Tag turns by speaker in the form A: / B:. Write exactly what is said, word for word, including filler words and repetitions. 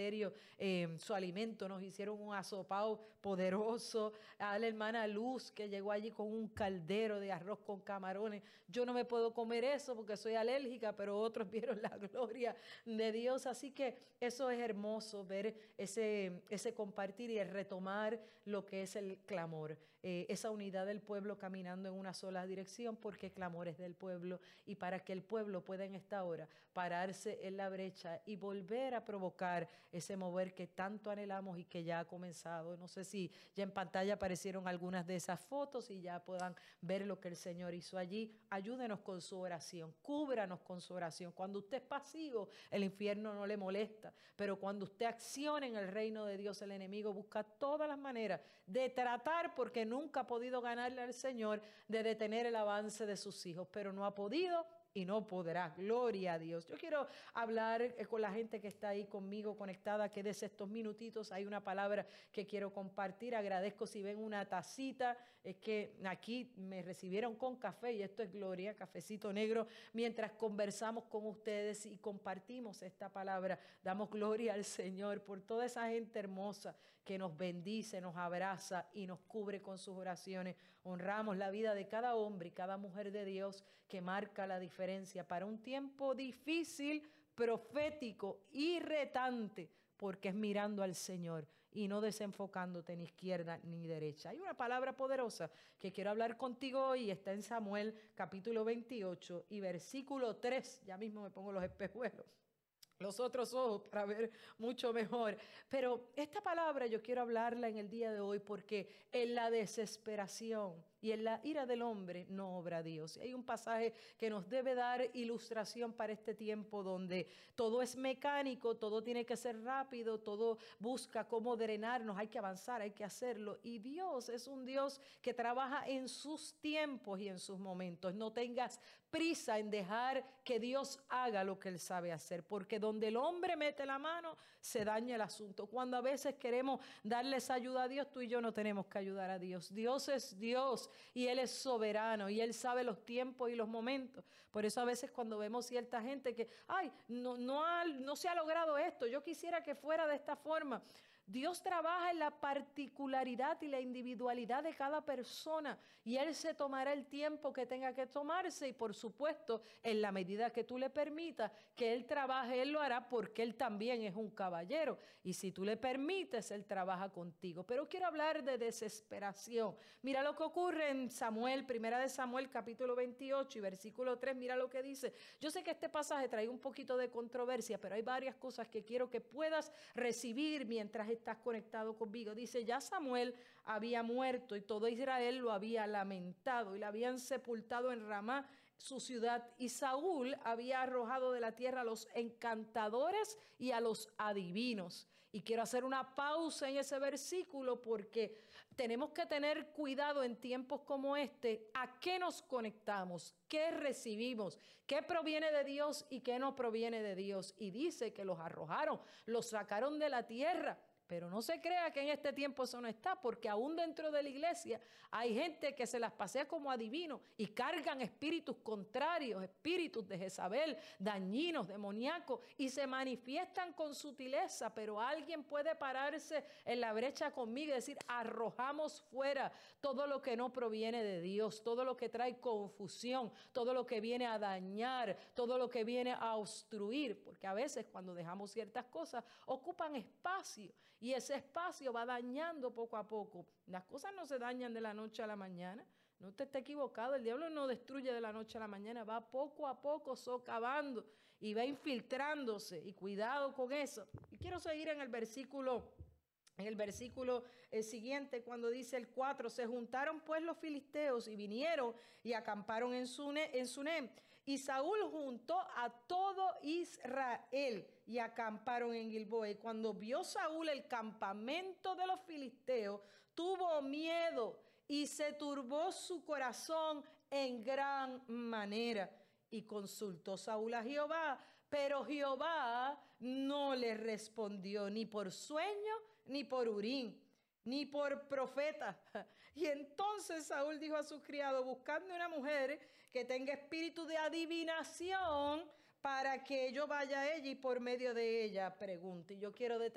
A: ministerio eh, su alimento, nos hicieron un asopao poderoso, a la hermana Luz que llegó allí con un caldero de arroz con camarones. Yo no me puedo comer eso porque soy alérgica, pero otros vieron la gloria de Dios. Así que eso es hermoso, ver ese, ese compartir y el retomar lo que es el clamor, eh, esa unidad del pueblo caminando en una sola dirección, porque clamor es del pueblo, y para que el pueblo pueda en esta hora pararse en la brecha y volver a provocar ese mover que tanto anhelamos y que ya ha comenzado. No sé si ya en pantalla aparecieron algunas de esas fotos y ya puedan ver lo que el Señor hizo allí. Ayúdenos con su oración, cúbranos con su oración. Cuando usted es pasivo, el infierno no le molesta, pero cuando usted acciona en el reino de Dios, el enemigo busca todas las maneras de tratar, porque nunca ha podido ganarle al Señor, de detener el avance de sus hijos, pero no ha podido y no podrá. Gloria a Dios. Yo quiero hablar eh, con la gente que está ahí conmigo conectada. Quédese estos minutitos. Hay una palabra que quiero compartir. Agradezco si ven una tacita. Es que aquí me recibieron con café y esto es gloria, cafecito negro. Mientras conversamos con ustedes y compartimos esta palabra, damos gloria al Señor por toda esa gente hermosa que nos bendice, nos abraza y nos cubre con sus oraciones. Honramos la vida de cada hombre y cada mujer de Dios que marca la diferencia para un tiempo difícil, profético y retante, porque es mirando al Señor y no desenfocándote ni izquierda ni derecha. Hay una palabra poderosa que quiero hablar contigo hoy, está en Samuel capítulo veintiocho y versículo tres. Ya mismo me pongo los espejuelos, los otros ojos, para ver mucho mejor. Pero esta palabra yo quiero hablarla en el día de hoy porque en la desesperación y en la ira del hombre no obra Dios. Y hay un pasaje que nos debe dar ilustración para este tiempo donde todo es mecánico, todo tiene que ser rápido, todo busca cómo drenarnos, hay que avanzar, hay que hacerlo. Y Dios es un Dios que trabaja en sus tiempos y en sus momentos. No tengas prisa en dejar que Dios haga lo que Él sabe hacer, porque donde el hombre mete la mano se daña el asunto. Cuando a veces queremos darles ayuda a Dios, tú y yo no tenemos que ayudar a Dios. Dios es Dios y Él es soberano y Él sabe los tiempos y los momentos. Por eso a veces cuando vemos cierta gente que, ay, no, no, ha, no se ha logrado esto, yo quisiera que fuera de esta forma. Dios trabaja en la particularidad y la individualidad de cada persona y Él se tomará el tiempo que tenga que tomarse y por supuesto en la medida que tú le permitas que Él trabaje, Él lo hará porque Él también es un caballero y si tú le permites Él trabaja contigo. Pero quiero hablar de desesperación. Mira lo que ocurre en Samuel, primera de Samuel capítulo veintiocho y versículo tres, mira lo que dice. Yo sé que este pasaje trae un poquito de controversia, pero hay varias cosas que quiero que puedas recibir mientras estás conectado conmigo. Dice, ya Samuel había muerto y todo Israel lo había lamentado y lo habían sepultado en Ramá, su ciudad, y Saúl había arrojado de la tierra a los encantadores y a los adivinos. Y quiero hacer una pausa en ese versículo porque tenemos que tener cuidado en tiempos como este. ¿A qué nos conectamos? ¿Qué recibimos? ¿Qué proviene de Dios y qué no proviene de Dios? Y dice que los arrojaron, los sacaron de la tierra. Pero no se crea que en este tiempo eso no está, porque aún dentro de la iglesia hay gente que se las pasea como adivinos y cargan espíritus contrarios, espíritus de Jezabel, dañinos, demoníacos, y se manifiestan con sutileza, pero alguien puede pararse en la brecha conmigo y decir, arrojamos fuera todo lo que no proviene de Dios, todo lo que trae confusión, todo lo que viene a dañar, todo lo que viene a obstruir, porque a veces cuando dejamos ciertas cosas ocupan espacio. Y ese espacio va dañando poco a poco. Las cosas no se dañan de la noche a la mañana. No te estés equivocado. El diablo no destruye de la noche a la mañana. Va poco a poco socavando y va infiltrándose. Y cuidado con eso. Y quiero seguir en el versículo En el versículo eh, siguiente, cuando dice el cuatro, se juntaron pues los filisteos y vinieron y acamparon en Sunem, en Sunem. Y Saúl juntó a todo Israel y acamparon en Gilboa. Y cuando vio Saúl el campamento de los filisteos, tuvo miedo y se turbó su corazón en gran manera. Y consultó Saúl a Jehová, pero Jehová no le respondió ni por sueño, ni por Urim, ni por profeta. Y entonces Saúl dijo a sus criados, buscadme una mujer que tenga espíritu de adivinación para que yo vaya a ella y por medio de ella pregunte. Y yo quiero detener